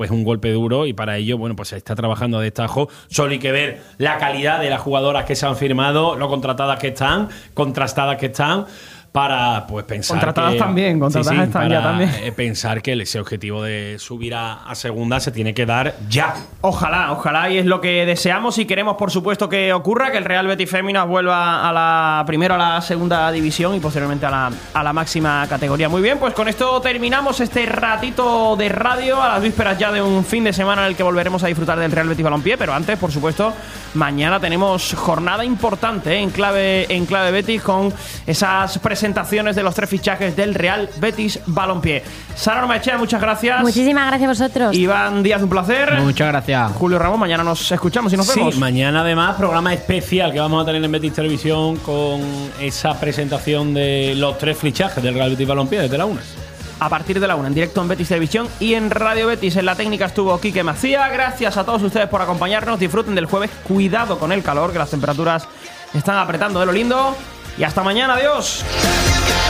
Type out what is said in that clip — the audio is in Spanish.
pues un golpe duro, y para ello, bueno, pues se está trabajando a destajo. Solo hay que ver la calidad de las jugadoras que se han firmado, lo contratadas que están, contrastadas que están, para pues pensar contratadas que, también, contratadas están ya también. Pensar que ese objetivo de subir a segunda se tiene que dar ya. Ojalá, y es lo que deseamos y queremos, por supuesto, que ocurra, que el Real Betis Féminas vuelva primero a la segunda división y posteriormente a la máxima categoría. Muy bien, pues con esto terminamos este ratito de radio a las vísperas ya de un fin de semana en el que volveremos a disfrutar del Real Betis Balompié, pero antes, por supuesto, mañana tenemos jornada importante en clave Betis, con esas presentaciones de los 3 fichajes del Real Betis Balompié. Sara Ormaechea, muchas gracias. Muchísimas gracias a vosotros. Iván Díaz, un placer. Muchas gracias. Julio Ramos, mañana nos escuchamos y nos vemos. Sí, mañana además programa especial que vamos a tener en Betis Televisión con esa presentación de los 3 fichajes del Real Betis Balompié desde la 1. A partir de la 1, en directo en Betis Televisión y en Radio Betis. En la técnica estuvo Quique Macía. Gracias a todos ustedes por acompañarnos. Disfruten del jueves. Cuidado con el calor, que las temperaturas están apretando de lo lindo. Y hasta mañana. Adiós.